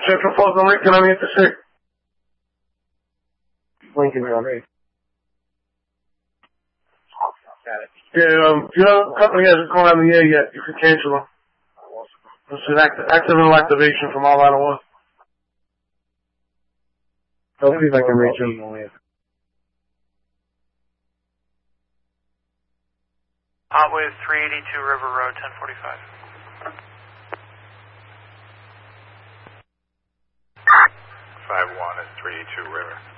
Central Falls and Lincoln on the interstate. Lincoln, you're on me. Got it. Yeah, if you know the company hasn't gone on the air yet, you can cancel them. This is accidental activation from all out of one. I'll see if I can reach him. Hotwave 382 River Road, 1045. 5-1 is 382 River.